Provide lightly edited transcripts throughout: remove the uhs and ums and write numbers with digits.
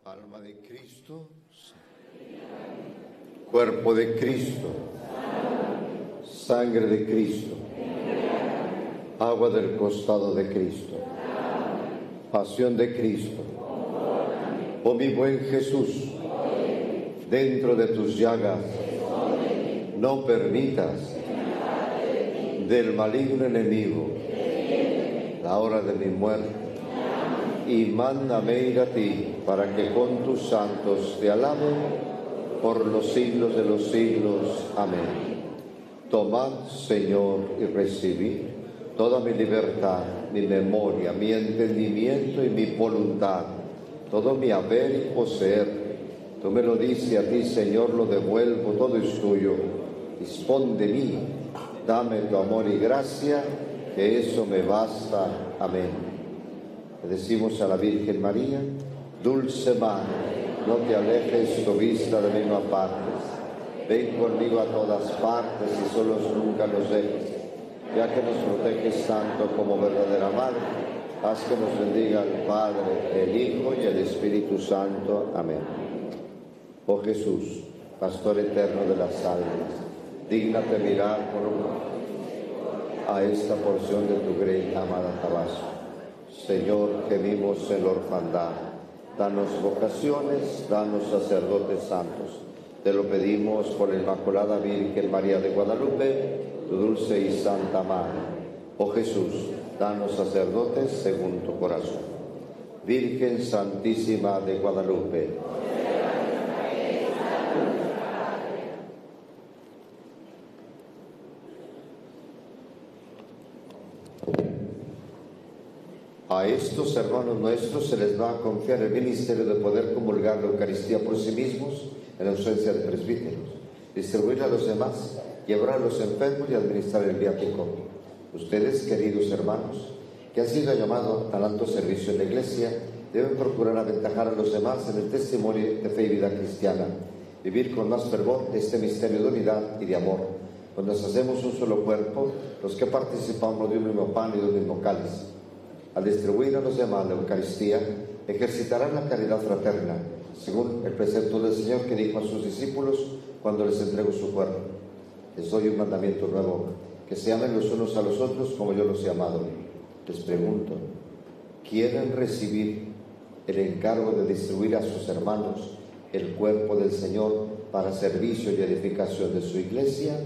Alma de Cristo, cuerpo de Cristo, sangre de Cristo, agua del costado de Cristo, pasión de Cristo. Oh mi buen Jesús, dentro de tus llagas, no permitas del maligno enemigo la hora de mi muerte, y mándame ir a ti para que con tus santos te alaben por los siglos de los siglos. Amén. Tomad, Señor, y recibid toda mi libertad, mi memoria, mi entendimiento y mi voluntad, todo mi haber y poseer. Tú me lo dices a ti, Señor, lo devuelvo, todo es tuyo. Dispón de mí, dame tu amor y gracia, que eso me basta. Amén. Le decimos a la Virgen María: dulce Madre, no te alejes tu vista de mí, no apartes. Ven conmigo a todas partes y solos nunca nos dejes. Ya que nos proteges tanto como verdadera Madre, haz que nos bendiga el Padre, el Hijo y el Espíritu Santo. Amén. Oh Jesús, Pastor eterno de las almas, dígnate mirar por a esta porción de tu grey amada Tabasco. Señor, gemimos en la orfandad. Danos vocaciones, danos sacerdotes santos. Te lo pedimos por la Inmaculada Virgen María de Guadalupe, tu dulce y santa Madre. Oh Jesús, danos sacerdotes según tu corazón. Virgen Santísima de Guadalupe, a estos hermanos nuestros se les va a confiar el ministerio de poder comulgar la Eucaristía por sí mismos en ausencia de presbíteros, distribuir a los demás, llevar a los enfermos y administrar el viático. Ustedes, queridos hermanos, que han sido llamados al alto servicio en la Iglesia, deben procurar aventajar a los demás en el testimonio de fe y vida cristiana, vivir con más fervor este misterio de unidad y de amor, cuando nos hacemos un solo cuerpo, los que participamos de un mismo pan y de un mismo cáliz. Al distribuir a los demás la Eucaristía, ejercitarán la caridad fraterna, según el precepto del Señor que dijo a sus discípulos cuando les entregó su cuerpo: les doy un mandamiento nuevo, que se amen los unos a los otros como yo los he amado. Les pregunto, ¿quieren recibir el encargo de distribuir a sus hermanos el cuerpo del Señor para servicio y edificación de su Iglesia?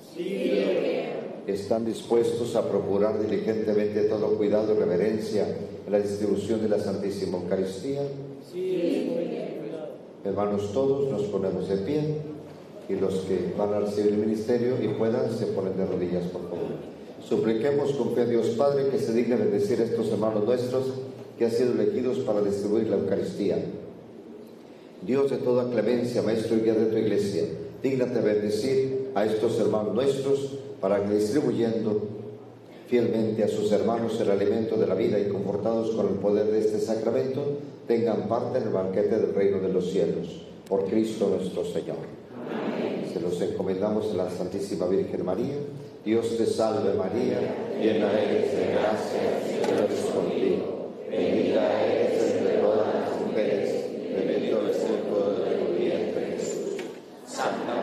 Sí. ¿Están dispuestos a procurar diligentemente todo cuidado y reverencia en la distribución de la Santísima Eucaristía? Sí. Hermanos, todos nos ponemos de pie, y los que van a recibir el ministerio y puedan se ponen de rodillas, por favor. Supliquemos con fe a Dios Padre que se digne bendecir a estos hermanos nuestros que han sido elegidos para distribuir la Eucaristía. Dios de toda clemencia, Maestro y guía de tu Iglesia, dígnate bendecir a estos hermanos nuestros para que, distribuyendo fielmente a sus hermanos el alimento de la vida y confortados con el poder de este sacramento, tengan parte en el banquete del reino de los cielos. Por Cristo nuestro Señor. Amén. Se los encomendamos a la Santísima Virgen María. Dios te salve María, llena eres de gracia, el Señor es contigo. Bendita eres entre todas las mujeres, bendito es el fruto de tu vientre Jesús. Santa